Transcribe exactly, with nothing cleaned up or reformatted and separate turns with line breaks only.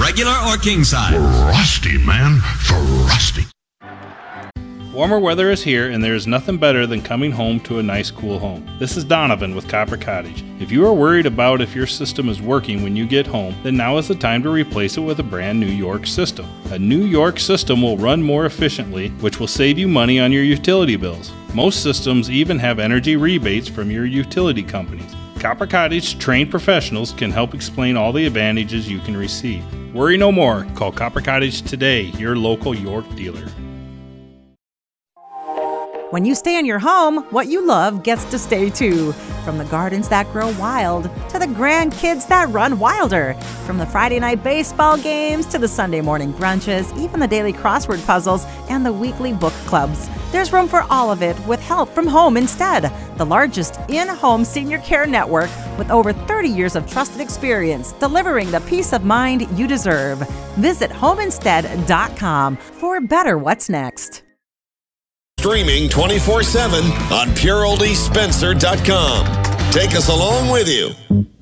regular or king size?
Frosty, man. Frosty.
Warmer weather is here, and there is nothing better than coming home to a nice, cool home. This is Donovan with Copper Cottage. If you are worried about if your system is working when you get home, then now is the time to replace it with a brand new York system. A new York system will run more efficiently, which will save you money on your utility bills. Most systems even have energy rebates from your utility companies. Copper Cottage trained professionals can help explain all the advantages you can receive. Worry no more. Call Copper Cottage today, your local York dealer.
When you stay in your home, what you love gets to stay too. From the gardens that grow wild to the grandkids that run wilder. From the Friday night baseball games to the Sunday morning brunches, even the daily crossword puzzles and the weekly book clubs. There's room for all of it with help from Home Instead, the largest in-home senior care network with over thirty years of trusted experience delivering the peace of mind you deserve. Visit home instead dot com for better what's next.
Streaming twenty-four seven on pure oldies spencer dot com. Take us along with you.